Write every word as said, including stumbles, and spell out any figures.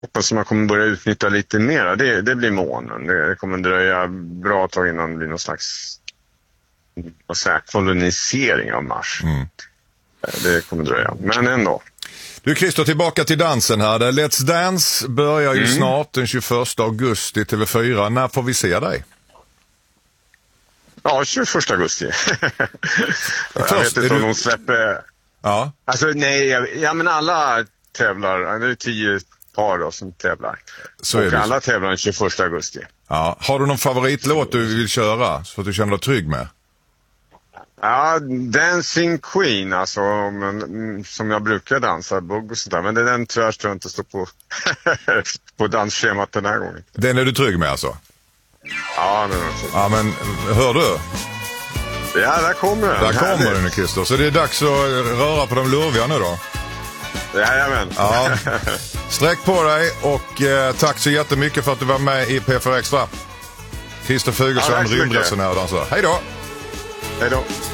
hoppas man kommer börja utnyttja lite mer. Det, det blir månen. Det kommer dröja bra tag innan det blir någon slags vad säger, kolonisering av Mars. Mm. Det kommer dröja, men ändå. Du Christer, tillbaka till dansen här. Let's Dance börjar ju mm. snart den tjugoförsta augusti T V fyra. När får vi se dig? Ja, tjugoförsta augusti. Jag Först, vet inte om du... de släpper... Ja. Alltså nej, jag, ja men alla tävlar, det är tio par då som tävlar. Så och är det. Alla tävlar den tjugoförsta augusti. Ja. Har du någon favoritlåt du vill köra så att du känner dig trygg med? Ja, Dancing Queen, alltså men, som jag brukar dansa, bugg och sådär. Men det är den tror jag, tror jag inte står på, på dansschemat den här gången. Den är du trygg med alltså? Ja, den är trygg. Ja, men hör du? Ja, där kommer den. Där kommer den, Christer. Så det är dags att röra på de lurviga nu då? Jajamän. Ja. Sträck på dig och eh, tack så jättemycket för att du var med i P fyra Extra. Christer Fuglesson, ja, rymdresenär och dansare. Hej då! Hej då!